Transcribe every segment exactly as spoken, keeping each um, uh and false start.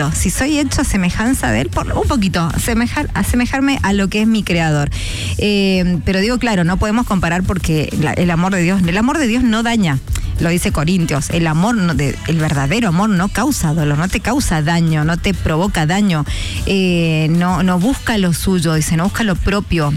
poquito. Si soy hecho a semejanza de él, por un poquito, asemejar, asemejarme a lo que es mi creador. Eh, pero digo, claro, no podemos comparar porque la, el amor de Dios, el amor de Dios no daña. Lo dice Corintios, el amor, no, de, el verdadero amor no causa dolor, no te causa daño, no te provoca daño, eh, no, no busca lo suyo, dice, no busca lo propio.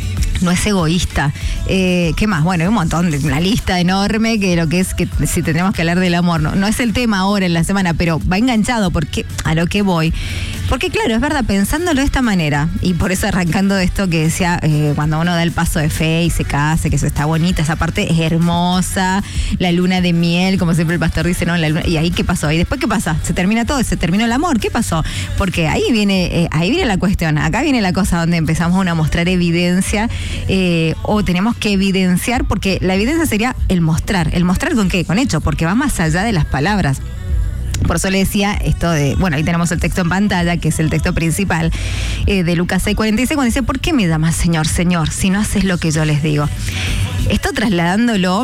No es egoísta. Eh, ¿Qué más? Bueno, hay un montón, de una lista enorme que lo que es, que si tenemos que hablar del amor, no, no es el tema ahora en la semana, pero va enganchado porque a lo que voy. Porque claro, es verdad, pensándolo de esta manera, y por eso arrancando de esto que decía, eh, cuando uno da el paso de fe y se casa, que eso está bonita, esa parte es hermosa, la luna de miel, como siempre el pastor dice, ¿no? La luna, y ahí ¿qué pasó? ¿Y después qué pasa? Se termina todo, se terminó el amor, ¿qué pasó? Porque ahí viene, eh, ahí viene la cuestión, acá viene la cosa donde empezamos a mostrar evidencia. Eh, o tenemos que evidenciar, porque la evidencia sería el mostrar. ¿El mostrar con qué? Con hecho, porque va más allá de las palabras. Por eso le decía esto de, bueno, ahí tenemos el texto en pantalla, que es el texto principal eh, de Lucas seis cuarenta y seis, cuando dice, ¿por qué me llamas Señor, Señor, si no haces lo que yo les digo? Esto trasladándolo,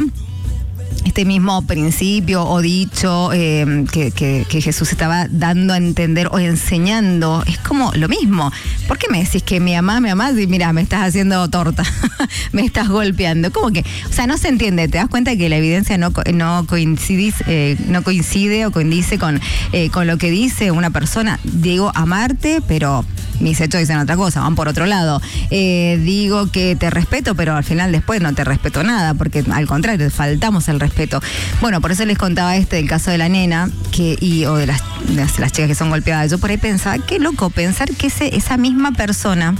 este mismo principio o dicho eh, que, que, que Jesús estaba dando a entender o enseñando, es como lo mismo. ¿Por qué me decís que me amás, me amás y mira, me estás haciendo torta, me estás golpeando? ¿Cómo que? O sea, no se entiende, te das cuenta que la evidencia no, no, coincide, eh, no coincide o coincide con, eh, con lo que dice una persona. Digo amarte, pero mis hechos dicen otra cosa, van por otro lado. Eh, digo que te respeto, pero al final después no te respeto nada, porque al contrario, faltamos el respeto. Bueno, por eso les contaba este del caso de la nena que y o de las, de las, las chicas que son golpeadas. Yo por ahí pensaba, qué loco pensar que ese, esa misma persona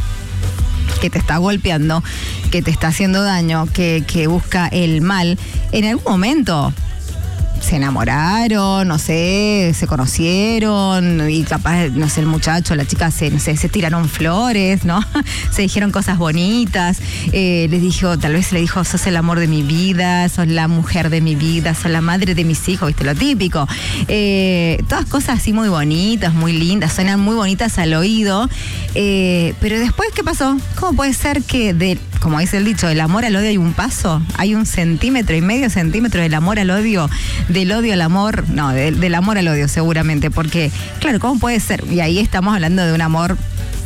que te está golpeando, que te está haciendo daño, que, que busca el mal, en algún momento se enamoraron, no sé, se conocieron y capaz, no sé, el muchacho, la chica se, no sé, se tiraron flores, ¿no? Se dijeron cosas bonitas, eh, les dijo, tal vez le dijo, sos el amor de mi vida, sos la mujer de mi vida, sos la madre de mis hijos, ¿viste? Lo típico. Eh, todas cosas así muy bonitas, muy lindas, suenan muy bonitas al oído, eh, pero después, ¿qué pasó? ¿Cómo puede ser que, de, como dice el dicho, del amor al odio hay un paso? Hay un centímetro y medio centímetro del amor al odio. Del odio al amor, no, de, del amor al odio seguramente, porque, claro, ¿cómo puede ser? Y ahí estamos hablando de un amor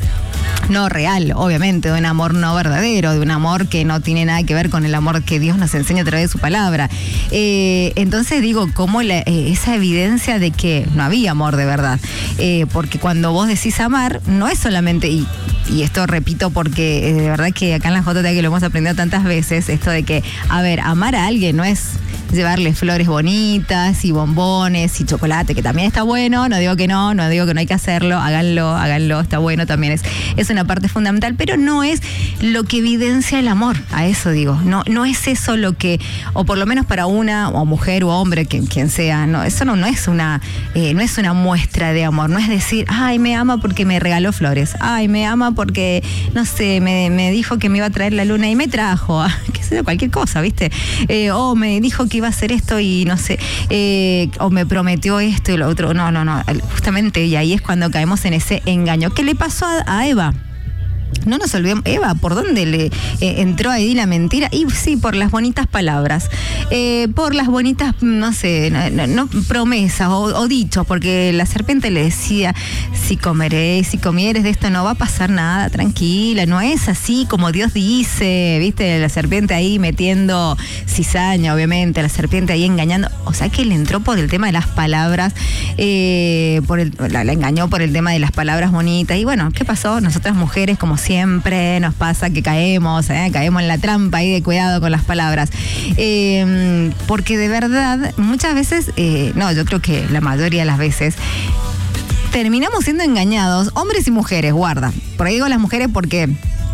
no real, obviamente, de un amor no verdadero, de un amor que no tiene nada que ver con el amor que Dios nos enseña a través de su palabra. Eh, entonces digo, ¿cómo la, eh, esa evidencia de que no había amor de verdad? Eh, porque cuando vos decís amar, no es solamente, y, y esto repito porque eh, de verdad que acá en la J T A que lo hemos aprendido tantas veces, esto de que, a ver, amar a alguien no es llevarle flores bonitas y bombones y chocolate, que también está bueno, no digo que no, no digo que no hay que hacerlo, háganlo, háganlo, está bueno, también es, es una parte fundamental, pero no es lo que evidencia el amor, a eso digo, no, no es eso lo que, o por lo menos para una, o mujer o hombre, quien, quien sea, no, eso no, no es una, eh, no es una muestra de amor, no es decir, ay, me ama porque me regaló flores, ay, me ama porque, no sé, me, me dijo que me iba a traer la luna y me trajo, qué sé yo, cualquier cosa, ¿viste? Eh, o me dijo que iba a hacer esto y no sé, eh, o me prometió esto y lo otro. No, no, no, justamente, y ahí es cuando caemos en ese engaño. ¿Qué le pasó a, a Eva? No nos olvidemos, Eva, ¿por dónde le eh, entró ahí la mentira? Y sí, por las bonitas palabras, eh, por las bonitas, no sé, no, no, no promesas o, o dichos, porque la serpiente le decía, si comeréis, si comieres de esto no va a pasar nada, tranquila, no es así como Dios dice, ¿viste? La serpiente ahí metiendo cizaña, obviamente, la serpiente ahí engañando, o sea que le entró por el tema de las palabras, eh, por el, la, la engañó por el tema de las palabras bonitas, y bueno, ¿qué pasó? Nosotras mujeres, como siempre nos pasa que caemos, ¿eh? caemos en la trampa ahí de cuidado con las palabras. Eh, porque de verdad, muchas veces, eh, no, yo creo que la mayoría de las veces, terminamos siendo engañados, hombres y mujeres, guarda. Por ahí digo las mujeres porque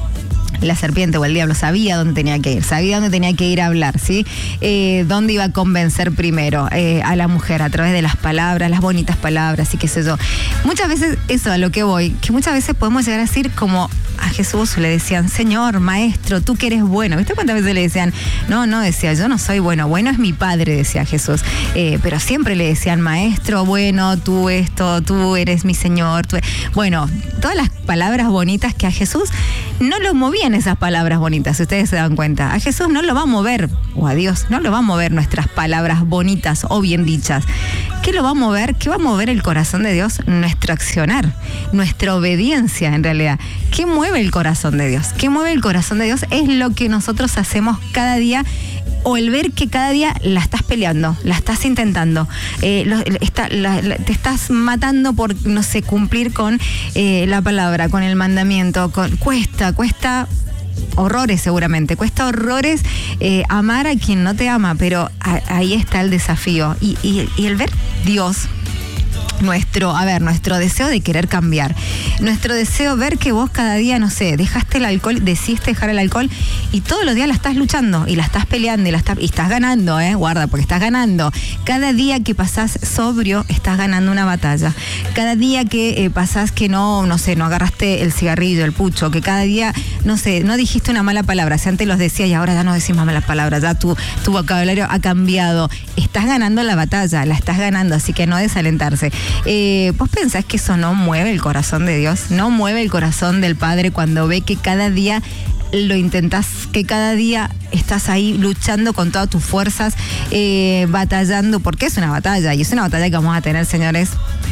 la serpiente o el diablo sabía dónde tenía que ir, sabía dónde tenía que ir a hablar, ¿sí? Eh, dónde iba a convencer primero eh, a la mujer a través de las palabras, las bonitas palabras y qué sé yo. Muchas veces, eso a lo que voy, que muchas veces podemos llegar a decir como a Jesús le decían, Señor, Maestro, tú que eres bueno. ¿Viste cuántas veces le decían? No, no, decía, yo no soy bueno, bueno es mi Padre, decía Jesús. Eh, pero siempre le decían, Maestro, bueno, tú esto, tú eres mi Señor. Tú... Bueno, todas las palabras bonitas que a Jesús no lo movían esas palabras bonitas, si ustedes se dan cuenta. A Jesús no lo va a mover, o a Dios, no lo va a mover nuestras palabras bonitas o bien dichas. ¿Qué lo va a mover? ¿Qué va a mover el corazón de Dios? Nuestro accionar, nuestra obediencia en realidad. ¿Qué mueve el corazón de Dios? ¿Qué mueve el corazón de Dios? Es lo que nosotros hacemos cada día, o el ver que cada día la estás peleando, la estás intentando, eh, lo, está, la, la, te estás matando por, no sé, cumplir con eh, la palabra, con el mandamiento, con, cuesta, cuesta horrores seguramente, cuesta horrores eh, amar a quien no te ama, pero a, ahí está el desafío. Y, y, y el ver Dios, nuestro, a ver, nuestro deseo de querer cambiar, nuestro deseo ver que vos cada día, no sé, dejaste el alcohol, decidiste dejar el alcohol y todos los días la estás luchando y la estás peleando y la estás, y estás ganando, eh, guarda, porque estás ganando. Cada día que pasás sobrio, estás ganando una batalla. Cada día que eh, pasás que no, no sé, no agarraste el cigarrillo, el pucho, que cada día, no sé, no dijiste una mala palabra, si antes los decías y ahora ya no decís más malas palabras, ya tu, tu vocabulario ha cambiado. Estás ganando la batalla, la estás ganando, así que no desalentarse. Eh, ¿Vos pensás que eso no mueve el corazón de Dios? ¿No mueve el corazón del Padre cuando ve que cada día lo intentás, que cada día estás ahí luchando con todas tus fuerzas, eh, batallando? Porque es una batalla, y es una batalla que vamos a tener, señores,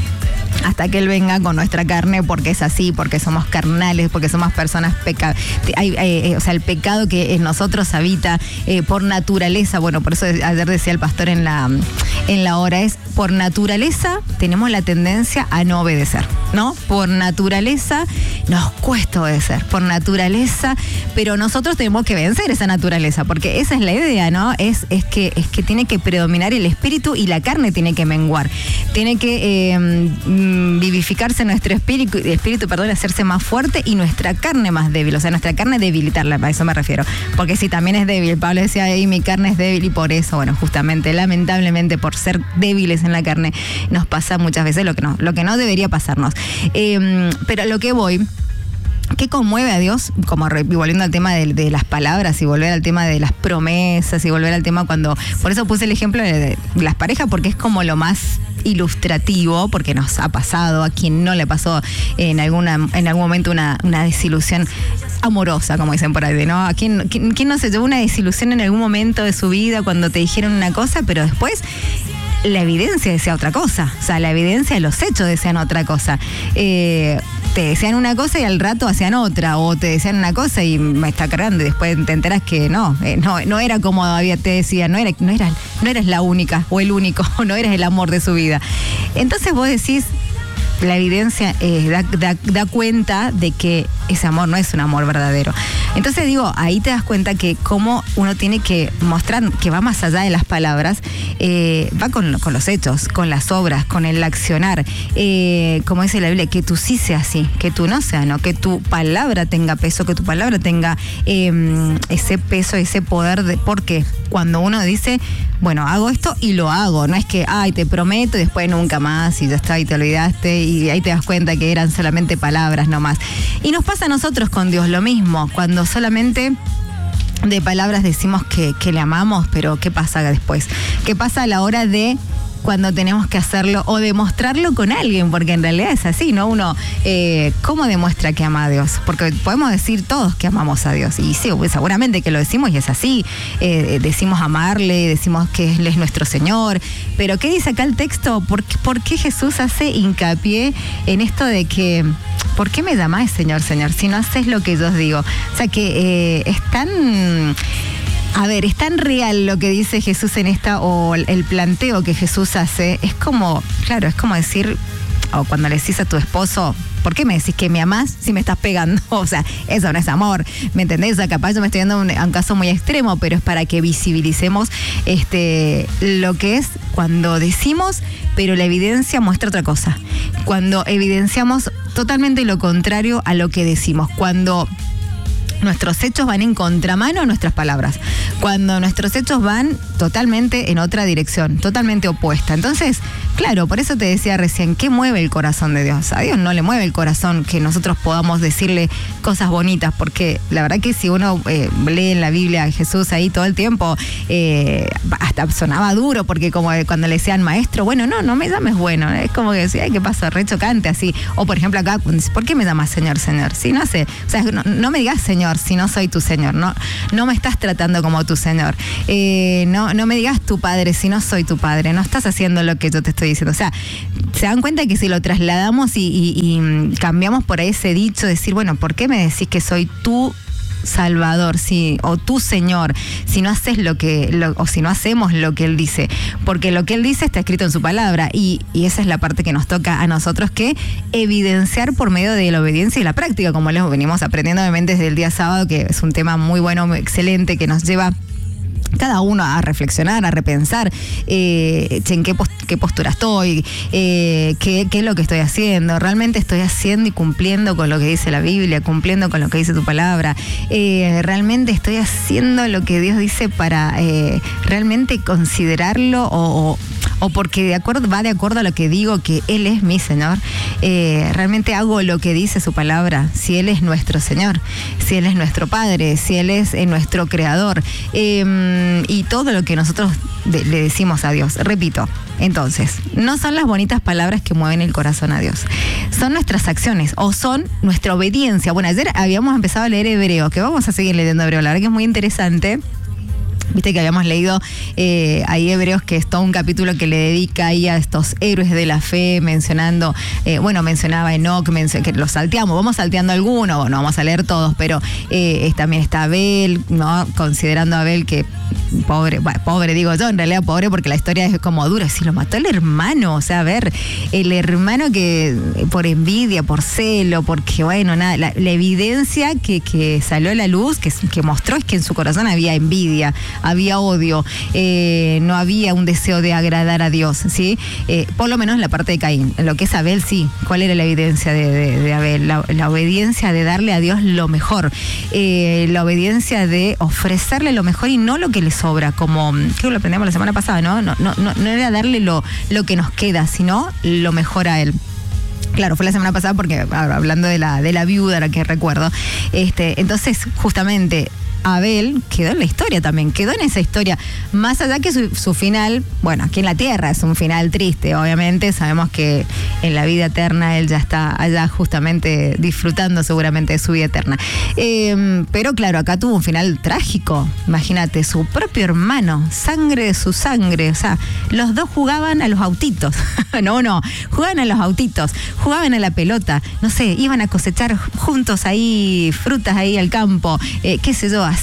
hasta que Él venga con nuestra carne, porque es así, porque somos carnales, porque somos personas pecadas. O sea, el pecado que en nosotros habita eh, por naturaleza, bueno, por eso ayer decía el pastor en la, en la hora, es por naturaleza tenemos la tendencia a no obedecer, ¿no? Por naturaleza nos cuesta obedecer, por naturaleza, pero nosotros tenemos que vencer esa naturaleza, porque esa es la idea, ¿no? Es, es, que, es que tiene que predominar el espíritu y la carne tiene que menguar, tiene que eh, vivificarse nuestro espíritu, espíritu, perdón, hacerse más fuerte y nuestra carne más débil, o sea, nuestra carne debilitarla, a eso me refiero, porque si también es débil, Pablo decía ahí, mi carne es débil, y por eso, bueno, justamente, lamentablemente, por ser débiles en la carne, nos pasa muchas veces lo que no, lo que no debería pasarnos. Eh, pero a lo que voy, ¿qué conmueve a Dios? Como volviendo al tema de, de las palabras y volver al tema de las promesas y volver al tema cuando... Por eso puse el ejemplo de, de las parejas, porque es como lo más ilustrativo, porque nos ha pasado, a quien no le pasó en alguna en algún momento una, una desilusión amorosa, como dicen por ahí, ¿no? ¿A quién, quién, quién no se llevó una desilusión en algún momento de su vida cuando te dijeron una cosa, pero después la evidencia decía otra cosa? O sea, la evidencia de los hechos decían otra cosa. Eh, te decían una cosa y al rato hacían otra, o te decían una cosa y me está cargando y después te enteras que no, eh, no, no era como todavía te decían, no era, no eras, no eras la única o el único, no eras el amor de su vida. Entonces vos decís, la evidencia eh, da, da, da cuenta de que ese amor no es un amor verdadero. Entonces digo, ahí te das cuenta que cómo uno tiene que mostrar que va más allá de las palabras, eh, va con, con los hechos, con las obras, con el accionar. Eh, como dice la Biblia, que tú sí seas así, que tú no seas, ¿no? Que tu palabra tenga peso, que tu palabra tenga eh, ese peso, ese poder. De, porque cuando uno dice, bueno, hago esto y lo hago, no es que, ay, te prometo y después nunca más y ya está y te olvidaste y ahí te das cuenta que eran solamente palabras nomás. Y nos pasa a nosotros con Dios lo mismo, cuando solamente de palabras decimos que, que le amamos, pero ¿qué pasa después? ¿Qué pasa a la hora de cuando tenemos que hacerlo o demostrarlo con alguien? Porque en realidad es así, ¿no? Uno, eh, ¿cómo demuestra que ama a Dios? Porque podemos decir todos que amamos a Dios, y sí, seguramente que lo decimos y es así, eh, decimos amarle, decimos que Él es nuestro Señor, pero ¿qué dice acá el texto? ¿Por qué, por qué Jesús hace hincapié en esto de que, ¿por qué me llamás Señor, Señor, si no haces lo que yo os digo? O sea que eh, es tan... A ver, es tan real lo que dice Jesús en esta, o el planteo que Jesús hace, es como, claro, es como decir, o cuando le decís a tu esposo, ¿por qué me decís que me amás si me estás pegando? O sea, eso no es amor, ¿me entendés? O sea, capaz yo me estoy dando un, un caso muy extremo, pero es para que visibilicemos este, lo que es cuando decimos, pero la evidencia muestra otra cosa. Cuando evidenciamos totalmente lo contrario a lo que decimos. Cuando nuestros hechos van en contramano a nuestras palabras, cuando nuestros hechos van totalmente en otra dirección, totalmente opuesta. Entonces, claro, por eso te decía recién, ¿qué mueve el corazón de Dios? A Dios no le mueve el corazón que nosotros podamos decirle cosas bonitas, porque la verdad que si uno eh, lee en la Biblia a Jesús ahí todo el tiempo, eh, hasta sonaba duro, porque como cuando le decían maestro, bueno, no, no me llames bueno, es como que decía, ay, ¿qué pasa? Re chocante así. O por ejemplo acá, ¿por qué me llamas Señor, Señor? Sí, no sé, o sea, no, no me digas Señor si no soy tu Señor, no, no me estás tratando como tu Señor, eh, no, no me digas tu Padre si no soy tu Padre, no estás haciendo lo que yo te estoy estoy diciendo. O sea, se dan cuenta que si lo trasladamos y, y, y cambiamos por ahí ese dicho, decir, bueno, ¿por qué me decís que soy tú Salvador, sí, o tu Señor, si no haces lo que, lo, o si no hacemos lo que Él dice? Porque lo que Él dice está escrito en su palabra, y, y esa es la parte que nos toca a nosotros que evidenciar por medio de la obediencia y la práctica, como les venimos aprendiendo obviamente desde el día sábado, que es un tema muy bueno, muy excelente, que nos lleva cada uno a reflexionar, a repensar eh, en qué, post- qué postura estoy, eh, qué, qué es lo que estoy haciendo, realmente estoy haciendo y cumpliendo con lo que dice la Biblia, cumpliendo con lo que dice tu palabra, eh, realmente estoy haciendo lo que Dios dice para eh, realmente considerarlo o, o, o porque de acuerdo, va de acuerdo a lo que digo, que Él es mi Señor. Eh, realmente hago lo que dice su palabra, si Él es nuestro Señor, si Él es nuestro Padre, si Él es eh, nuestro Creador, eh, y todo lo que nosotros de, le decimos a Dios. Repito, entonces, no son las bonitas palabras que mueven el corazón a Dios, son nuestras acciones o son nuestra obediencia. Bueno, ayer habíamos empezado a leer Hebreo, que vamos a seguir leyendo Hebreo, la verdad que es muy interesante. Viste que habíamos leído eh, ahí Hebreos, que es todo un capítulo que le dedica ahí a estos héroes de la fe, mencionando, eh, bueno, mencionaba a Enoch, mencio- que los salteamos, vamos salteando algunos, no vamos a leer todos, pero eh, es, también está Abel, ¿no? Considerando a Abel que pobre, bueno, pobre digo yo, en realidad pobre porque la historia es como dura, si lo mató el hermano, o sea, a ver, el hermano que por envidia, por celo, porque bueno, nada, la, la evidencia que, que salió a la luz, que, que mostró es que en su corazón había envidia, había odio, eh, no había un deseo de agradar a Dios, ¿sí? Eh, por lo menos en la parte de Caín. En lo que es Abel, sí. ¿Cuál era la evidencia de, de, de Abel? La, la obediencia de darle a Dios lo mejor, eh, la obediencia de ofrecerle lo mejor y no lo que le sobra, como creo que lo aprendimos la semana pasada, ¿no? No, no, no, no era darle lo, lo que nos queda, sino lo mejor a Él. Claro, fue la semana pasada porque hablando de la, de la viuda, la que recuerdo. Este, entonces, justamente, Abel quedó en la historia también, quedó en esa historia, más allá que su, su final, bueno, aquí en la tierra es un final triste, obviamente, sabemos que en la vida eterna él ya está allá justamente disfrutando seguramente de su vida eterna. Eh, pero claro, acá tuvo un final trágico, imagínate, su propio hermano, sangre de su sangre, o sea, los dos jugaban a los autitos, no, no, jugaban a los autitos, jugaban a la pelota, no sé, iban a cosechar juntos ahí frutas ahí al campo, eh, qué sé yo,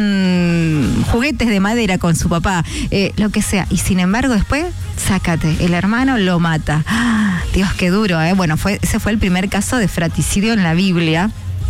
hacían juguetes de madera con su papá, eh, lo que sea, y sin embargo después, sácate, el hermano lo mata. ¡Ah! Dios, qué duro, ¿eh? Bueno, fue, ese fue el primer caso de fratricidio en la Biblia.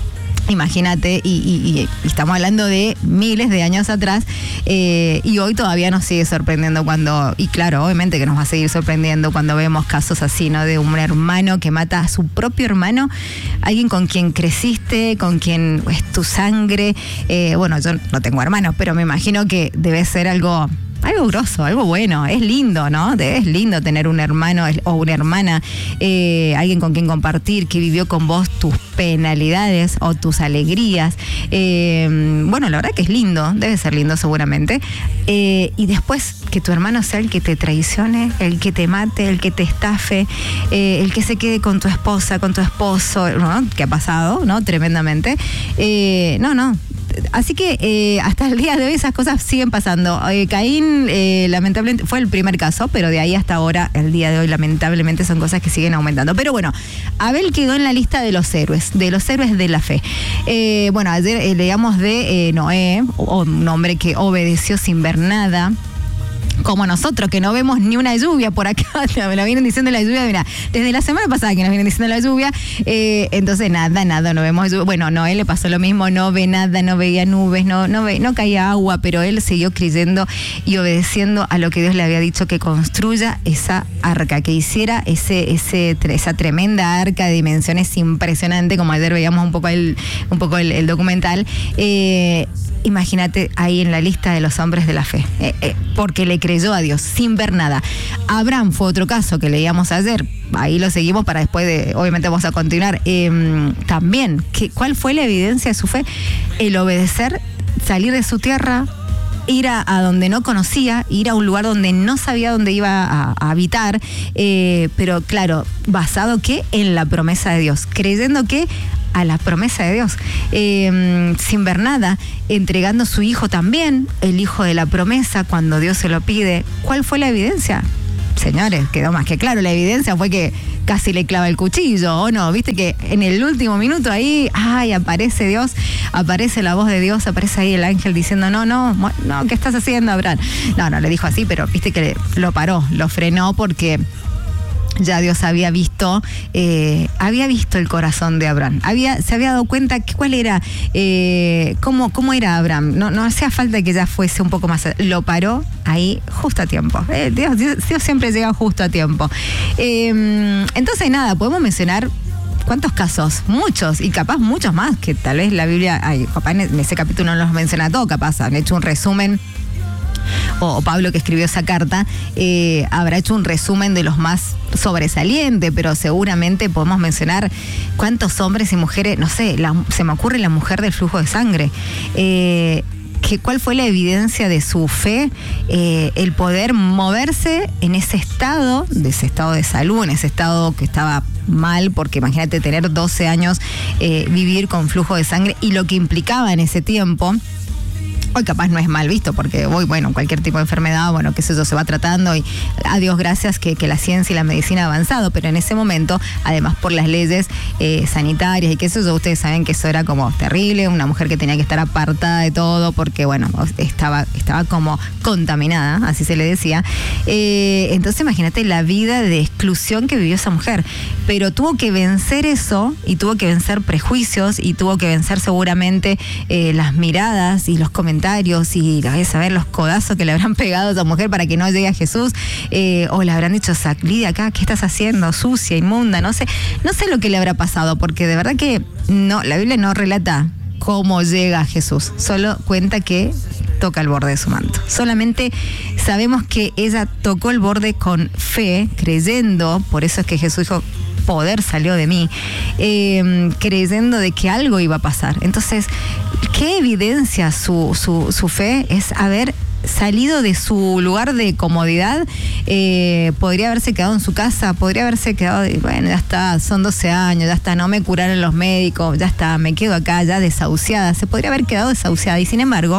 Imagínate, y, y, y estamos hablando de miles de años atrás, eh, y hoy todavía nos sigue sorprendiendo cuando, y claro, obviamente que nos va a seguir sorprendiendo cuando vemos casos así, ¿no? De un hermano que mata a su propio hermano, alguien con quien creciste, con quien es tu sangre. Eh, bueno, yo no tengo hermanos, pero me imagino que debe ser algo... algo grosso, algo bueno, es lindo, ¿no? Es lindo tener un hermano o una hermana, eh, alguien con quien compartir, que vivió con vos tus penalidades o tus alegrías. Eh, bueno, la verdad que es lindo, debe ser lindo seguramente. Eh, y después que tu hermano sea el que te traicione, el que te mate, el que te estafe, eh, el que se quede con tu esposa, con tu esposo, ¿no? Que ha pasado, ¿no? Tremendamente. Eh, no, no. Así que eh, hasta el día de hoy esas cosas siguen pasando. Eh, Caín, eh, lamentablemente, fue el primer caso, pero de ahí hasta ahora, el día de hoy, lamentablemente, son cosas que siguen aumentando. Pero bueno, Abel quedó en la lista de los héroes, de los héroes de la fe. Eh, bueno, ayer eh, leíamos de eh, Noé, un hombre que obedeció sin ver nada. Como nosotros, que no vemos ni una lluvia por acá, me lo vienen diciendo la lluvia, mira, desde la semana pasada que nos vienen diciendo la lluvia, eh, entonces nada, nada, no vemos lluvia. Bueno, no, él le pasó lo mismo, no ve nada, no veía nubes, no, no, ve, no caía agua, pero él siguió creyendo y obedeciendo a lo que Dios le había dicho, que construya esa arca, que hiciera ese, ese, esa tremenda arca de dimensiones impresionantes, como ayer veíamos un poco el, un poco el, el documental. Eh, Imagínate ahí en la lista de los hombres de la fe, eh, eh, porque le creyó a Dios sin ver nada. Abraham fue otro caso que leíamos ayer, ahí lo seguimos para después de, obviamente vamos a continuar. Eh, también, ¿qué, ¿cuál fue la evidencia de su fe? El obedecer, salir de su tierra, ir a, a donde no conocía, ir a un lugar donde no sabía dónde iba a, a habitar, eh, pero claro, basado ¿qué? En la promesa de Dios, creyendo que a la promesa de Dios, eh, sin ver nada, entregando su hijo también, el hijo de la promesa, cuando Dios se lo pide. ¿Cuál fue la evidencia? señores, quedó más que claro. La evidencia fue que casi le clava el cuchillo, ¿o no? Viste que en el último minuto ahí, ay, aparece Dios, aparece la voz de Dios, aparece ahí el ángel diciendo, no, no, no, ¿qué estás haciendo, Abraham? No, no le dijo así, pero viste que lo paró, lo frenó porque ya Dios había visto, eh, había visto el corazón de Abraham, había, se había dado cuenta que cuál era, eh, cómo, cómo era Abraham. No, no hacía falta que ya fuese un poco más, lo paró ahí justo a tiempo. Eh, Dios, Dios, Dios siempre llega justo a tiempo. Eh, entonces nada, podemos mencionar ¿cuántos casos? Muchos, y capaz muchos más, que tal vez la Biblia, ay, capaz en ese capítulo no los menciona todo, capaz han hecho un resumen. O Pablo, que escribió esa carta, eh, habrá hecho un resumen de los más sobresalientes, pero seguramente podemos mencionar cuántos hombres y mujeres, no sé, la, se me ocurre la mujer del flujo de sangre. Eh, que cuál fue la evidencia de su fe, eh, el poder moverse en ese estado, de ese estado de salud, en ese estado que estaba mal, porque imagínate tener doce años, eh, vivir con flujo de sangre y lo que implicaba en ese tiempo. Hoy capaz no es mal visto, porque hoy, bueno, cualquier tipo de enfermedad, bueno, qué sé yo, se va tratando y a Dios gracias que, que la ciencia y la medicina ha avanzado, pero en ese momento, además por las leyes eh, sanitarias y qué sé yo, ustedes saben que eso era como terrible, una mujer que tenía que estar apartada de todo porque, bueno, estaba, estaba como contaminada, así se le decía. Eh, entonces imagínate la vida de exclusión que vivió esa mujer, pero tuvo que vencer eso y tuvo que vencer prejuicios y tuvo que vencer seguramente eh, las miradas y los comentarios y a saber los codazos que le habrán pegado a esa mujer para que no llegue a Jesús, eh, o le habrán dicho, salí de acá, ¿qué estás haciendo? Sucia, inmunda, no sé, no sé lo que le habrá pasado, porque de verdad que no, la Biblia no relata cómo llega a Jesús, solo cuenta que toca el borde de su manto. Solamente sabemos que ella tocó el borde con fe, creyendo, por eso es que Jesús dijo, poder salió de mí, eh, creyendo de que algo iba a pasar. Entonces, ¿qué evidencia su, su, su fe? Es haber salido de su lugar de comodidad. Eh, podría haberse quedado en su casa, podría haberse quedado, bueno, ya está, son doce años, ya está, no me curaron los médicos, ya está, me quedo acá, ya desahuciada. Se podría haber quedado desahuciada y sin embargo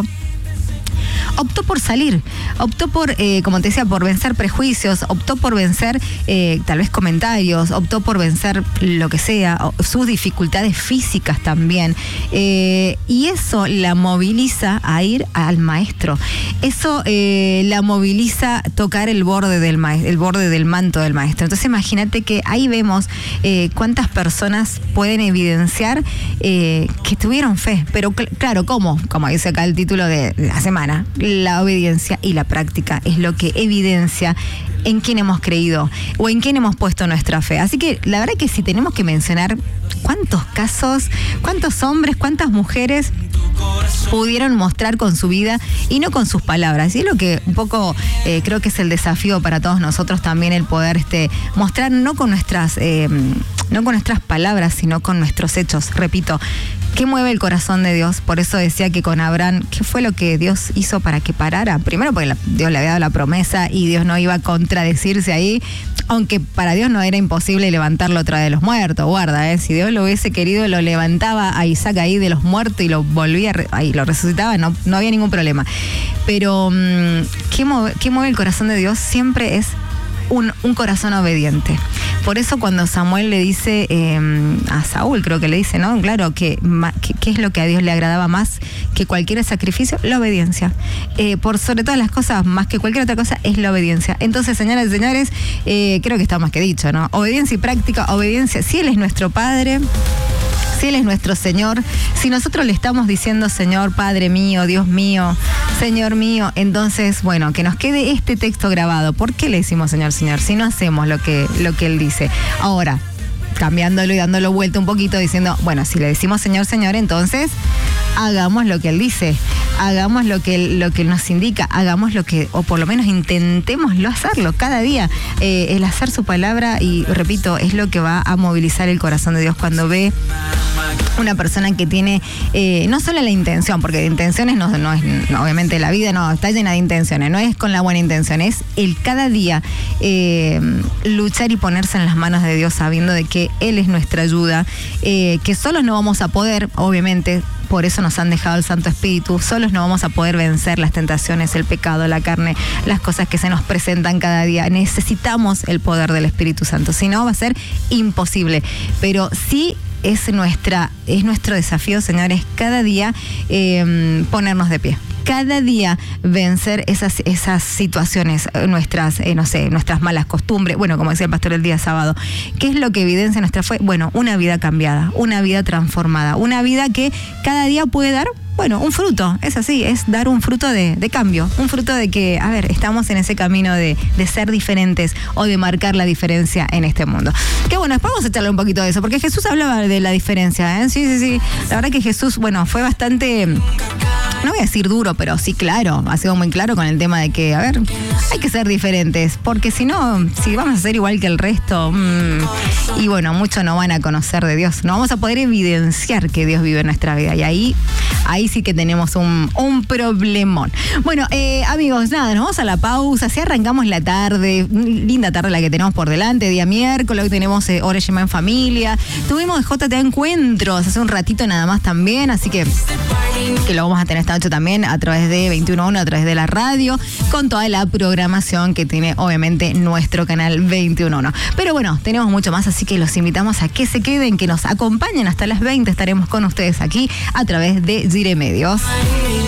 optó por salir, optó por, eh, como te decía, por vencer prejuicios, optó por vencer eh, tal vez comentarios, optó por vencer lo que sea, sus dificultades físicas también, eh, y eso la moviliza a ir al maestro, eso eh, la moviliza a tocar el borde del maestro, el borde del manto del maestro. Entonces imagínate que ahí vemos eh, cuántas personas pueden evidenciar eh, que tuvieron fe, pero cl- claro, ¿cómo? Como dice acá el título de la semana, la obediencia y la práctica es lo que evidencia en quién hemos creído o en quién hemos puesto nuestra fe. Así que la verdad que si tenemos que mencionar cuántos casos, cuántos hombres, cuántas mujeres pudieron mostrar con su vida y no con sus palabras. Y es lo que un poco eh, creo que es el desafío para todos nosotros también, el poder este, mostrar no con nuestras eh, no con nuestras palabras, sino con nuestros hechos. Repito, ¿qué mueve el corazón de Dios? Por eso decía que con Abraham, ¿qué fue lo que Dios hizo para que parara? Primero porque la, Dios le había dado la promesa y Dios no iba a contradecirse ahí, aunque para Dios no era imposible levantarlo otra vez de los muertos. Guarda, ¿eh? Si Dios lo hubiese querido, lo levantaba a Isaac ahí de los muertos y lo volvía, ahí lo resucitaba, no, no había ningún problema. Pero, ¿qué mueve, qué mueve el corazón de Dios? Siempre es Un, un corazón obediente. Por eso cuando Samuel le dice eh, a Saúl, creo que le dice, ¿no? Claro, que, que, que es lo que a Dios le agradaba más que cualquier sacrificio, la obediencia. Eh, por sobre todas las cosas, más que cualquier otra cosa, es la obediencia. Entonces, señoras y señores, eh, creo que está más que dicho, ¿no? Obediencia y práctica, obediencia. Si Él es nuestro Padre, si Él es nuestro Señor, si nosotros le estamos diciendo, Señor, Padre mío, Dios mío, Señor mío, entonces, bueno, que nos quede este texto grabado. ¿Por qué le decimos Señor, Señor? Si no hacemos lo que, lo que Él dice. Ahora, cambiándolo y dándolo vuelta un poquito, diciendo, bueno, si le decimos Señor, Señor, entonces hagamos lo que Él dice, hagamos lo que Él, lo que él nos indica, hagamos lo que, o por lo menos intentémoslo hacerlo cada día. Eh, el hacer su palabra, y repito, es lo que va a movilizar el corazón de Dios cuando ve una persona que tiene eh, no solo la intención, porque de intenciones no, no es, no, obviamente la vida no está llena de intenciones, no es con la buena intención, es el cada día eh, luchar y ponerse en las manos de Dios sabiendo de que Él es nuestra ayuda, eh, que solos no vamos a poder, obviamente, por eso nos han dejado el Santo Espíritu. Solos no vamos a poder vencer las tentaciones, el pecado, la carne, las cosas que se nos presentan cada día. Necesitamos el poder del Espíritu Santo, si no va a ser imposible. Pero sí es nuestra, es nuestro desafío, señores, cada día eh, ponernos de pie. Cada día vencer esas, esas situaciones, nuestras, eh, no sé, nuestras malas costumbres. Bueno, como decía el pastor el día sábado, ¿qué es lo que evidencia nuestra fe? Bueno, una vida cambiada, una vida transformada, una vida que cada día puede dar, bueno, un fruto. Es así, es dar un fruto de, de cambio, un fruto de que, a ver, estamos en ese camino de, de ser diferentes o de marcar la diferencia en este mundo. Que bueno, después vamos a echarle un poquito de eso, porque Jesús hablaba de la diferencia, ¿eh? Sí, sí, sí. La verdad que Jesús, bueno, fue bastante... no voy a decir duro, pero sí claro, ha sido muy claro con el tema de que, a ver, hay que ser diferentes, porque si no, si vamos a ser igual que el resto, mmm, y bueno, muchos no van a conocer de Dios, no vamos a poder evidenciar que Dios vive en nuestra vida, y ahí, ahí sí que tenemos un, un problemón. Bueno, eh, amigos, nada, nos vamos a la pausa, si arrancamos la tarde, linda tarde la que tenemos por delante, día miércoles, hoy tenemos eh, Hora Yema en Familia, tuvimos J T A Encuentros hace un ratito nada más también, así que, que lo vamos a tener esta noche también a través de veintiuno uno, a través de la radio, con toda la programación que tiene obviamente nuestro canal veintiuno uno. Pero bueno, tenemos mucho más, así que los invitamos a que se queden, que nos acompañen hasta las veinte, estaremos con ustedes aquí a través de Gire Medios.